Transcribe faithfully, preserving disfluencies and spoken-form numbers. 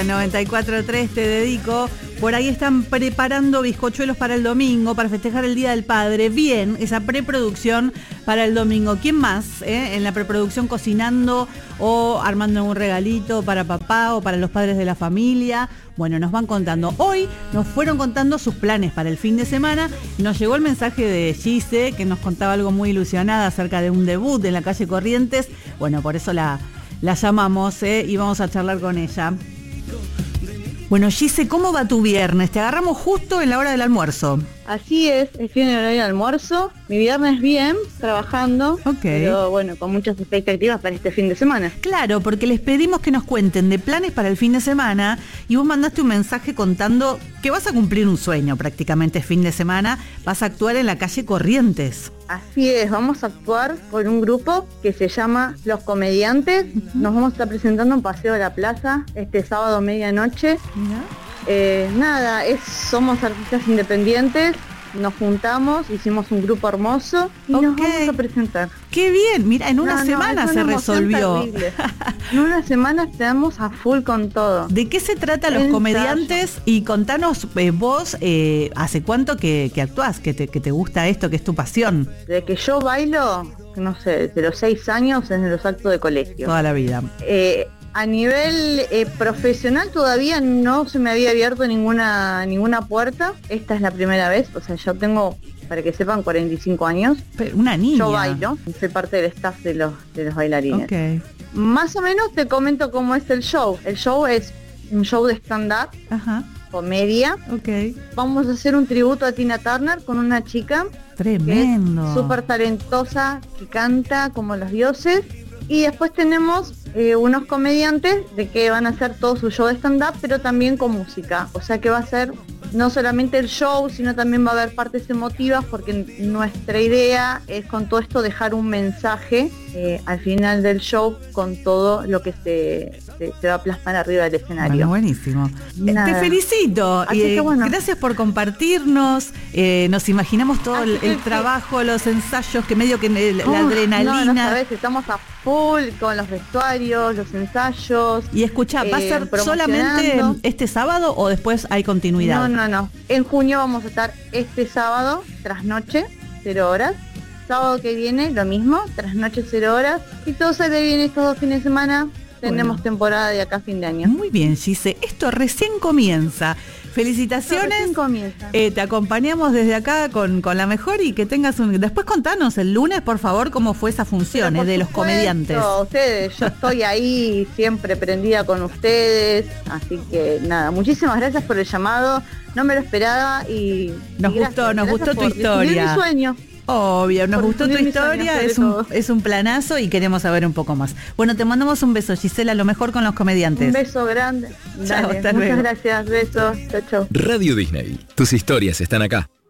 noventa y cuatro punto tres te dedico. Por ahí están preparando bizcochuelos para el domingo, para festejar el Día del Padre. Bien, esa preproducción para el domingo. ¿Quién más eh? en la preproducción cocinando o armando un regalito para papá o para los padres de la familia? Bueno, nos van contando. Hoy nos fueron contando sus planes para el fin de semana. Nos llegó el mensaje de Gise, que nos contaba algo muy ilusionada acerca de un debut en la calle Corrientes. Bueno, por eso la, la llamamos eh, y vamos a charlar con ella. Bueno, Gise, ¿cómo va tu viernes? Te agarramos justo en la hora del almuerzo. Así es, estoy en el horario de almuerzo. Mi viernes bien, trabajando, Ok. pero bueno, con muchas expectativas para este fin de semana. Claro, porque les pedimos que nos cuenten de planes para el fin de semana y vos mandaste un mensaje contando que vas a cumplir un sueño prácticamente este fin de semana. Vas a actuar en la calle Corrientes. Así es, vamos a actuar con un grupo que se llama Los Comediantes. Uh-huh. Nos vamos a estar presentando en Paseo de la Plaza este sábado medianoche. Mira. Eh, nada, es, somos artistas independientes, nos juntamos, hicimos un grupo hermoso y okay. nos vamos a presentar. ¡Qué bien! Mira, en una no, semana no, se resolvió. En una semana estamos a full con todo. ¿De qué se trata Los Ensayo. Comediantes? Y contanos eh, vos, eh, ¿hace cuánto que, que actuás? Que te, que te gusta esto, que es tu pasión? Desde que yo bailo, no sé, de los seis años en los actos de colegio. Toda la vida. Eh, A nivel eh, profesional todavía no se me había abierto ninguna ninguna puerta. Esta es la primera vez, o sea, yo tengo, para que sepan, cuarenta y cinco años. Pero una niña. Yo bailo, soy parte del staff de los de los bailarines. Okay. Más o menos te comento cómo es el show. El show es un show de stand-up, Ajá. comedia. Okay. Vamos a hacer un tributo a Tina Turner con una chica. Tremendo. Súper talentosa, que canta como los dioses. Y después tenemos eh, unos comediantes de que van a hacer todo su show de stand-up, pero también con música. O sea que va a ser no solamente el show, sino también va a haber partes emotivas, porque nuestra idea es con todo esto dejar un mensaje eh, al final del show con todo lo que se, se, se va a plasmar arriba del escenario. Bueno, buenísimo. Nada. Te felicito. Así eh, que bueno. Gracias por compartirnos. Eh, nos imaginamos todo el, el trabajo, los ensayos, que medio que el, la Uf, adrenalina. No, no sabés, estamos a full con los vestuarios, los ensayos. Y escucha, ¿va a eh, ser solamente este sábado o después hay continuidad? No, no, no. En junio vamos a estar este sábado, trasnoche, cero horas. Sábado que viene, lo mismo, trasnoche, cero horas. Y todo sale bien estos dos fines de semana. Tenemos bueno. temporada de acá a fin de año. Muy bien, Gise. Esto recién comienza. Felicitaciones. Eh, te acompañamos desde acá con, con la mejor y que tengas un... Después contanos el lunes, por favor, cómo fue esa función eh, de los comediantes. Ustedes, yo estoy ahí siempre prendida con ustedes, así que nada, muchísimas gracias por el llamado, no me lo esperaba y... Nos y gracias, gustó, nos gustó tu historia. Mi sueño. Obvio, nos por gustó tu historia, sueños, es un, es un planazo y queremos saber un poco más. Bueno, te mandamos un beso, Gisela, lo mejor con los comediantes. Un beso grande. Chao, Dale, hasta muchas luego. gracias, besos, chao, chao. Radio Disney, tus historias están acá.